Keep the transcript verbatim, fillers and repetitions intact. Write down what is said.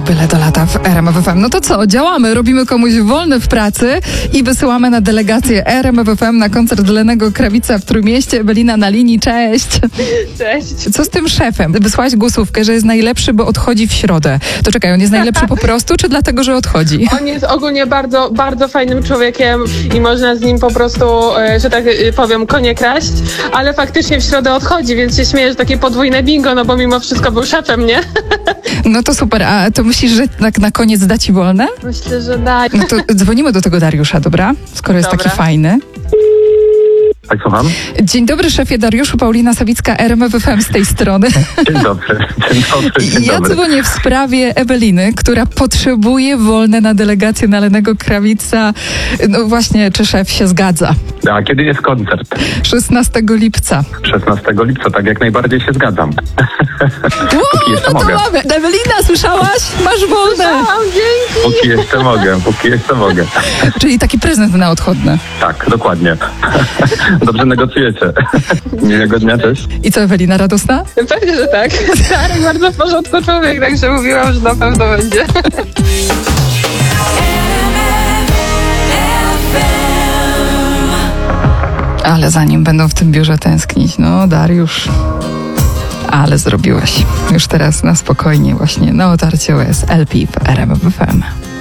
byle do lata w R M F M. No to co, działamy, robimy komuś wolne w pracy i wysyłamy na delegację R M F M na koncert Lennego Krawica w Trójmieście. Ewelina na linii, cześć. Cześć. Co z tym szefem? Wysłałaś głosówkę, że jest najlepszy, bo odchodzi w środę. To czekaj, on jest najlepszy po prostu, czy dlatego, że odchodzi? On jest ogólnie bardzo, bardzo fajnym człowiekiem i można z nim po prostu, że tak powiem, konie kraść, ale faktycznie w środę odchodzi, więc się śmieję, że takie podwójne bingo, no bo mimo wszystko był szefem, nie? No to super, a to myślisz, że tak na koniec da ci wolne? Myślę, że daj. No to dzwonimy do tego Dariusza, dobra? Skoro jest Dobra. taki fajny. Tak, słucham? Dzień dobry, szefie Dariuszu, Paulina Sawicka, R M F M z tej strony. Dzień dobry, dzień dobry, dzień Ja dobry. dzwonię w sprawie Eweliny, która potrzebuje wolne na delegację na Lennego Krawica. No właśnie, czy szef się zgadza? A kiedy jest koncert? szesnastego lipca. szesnastego lipca, tak jak najbardziej się zgadzam. Póki jeszcze No to mogę. mamy. Ewelina, słyszałaś? Masz wolne. Mam, dzięki. Póki jeszcze mogę, póki jeszcze mogę. Czyli taki prezent na odchodne. Tak, dokładnie. Dobrze negocjujecie. Miłego dnia, cześć. I co, Ewelina, radosna? Pewnie, że tak. Stary, bardzo w porządku człowiek, także mówiłam, że na pewno będzie. Ale zanim będą w tym biurze tęsknić, no Dariusz, ale zrobiłeś. Już teraz na spokojnie właśnie na otarcie łez L P w R M F M.